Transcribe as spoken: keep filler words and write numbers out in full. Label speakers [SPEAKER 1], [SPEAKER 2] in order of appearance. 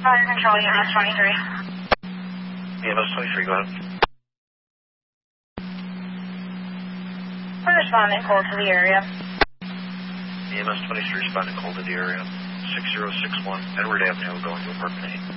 [SPEAKER 1] Fire control, E M S twenty-three.
[SPEAKER 2] E M S twenty-three, go ahead.
[SPEAKER 1] We're responding cold to the area.
[SPEAKER 2] E M S twenty-three responding cold to the area. six zero six one Edward Avenue, going to apartment eight.